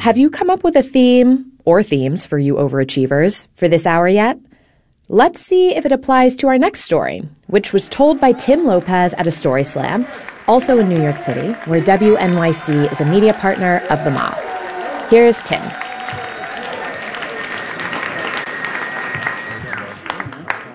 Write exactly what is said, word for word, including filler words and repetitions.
Have you come up with a theme, or themes for you overachievers, for this hour yet? Let's see if it applies to our next story, which was told by Tim Lopez at a Story Slam, also in New York City, where W N Y C is a media partner of The Moth. Here's Tim.